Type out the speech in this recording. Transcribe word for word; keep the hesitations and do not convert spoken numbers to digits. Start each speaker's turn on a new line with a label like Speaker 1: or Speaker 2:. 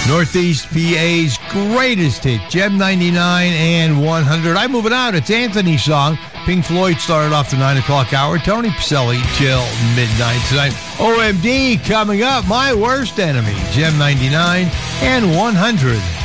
Speaker 1: Northeast P A's greatest hit, Gem ninety-nine and one hundred. I move it out. It's Anthony's song. Pink Floyd started off the nine o'clock hour. Tony Pacelli till midnight tonight. O M D coming up. My Worst Enemy, Gem ninety-nine and one hundred.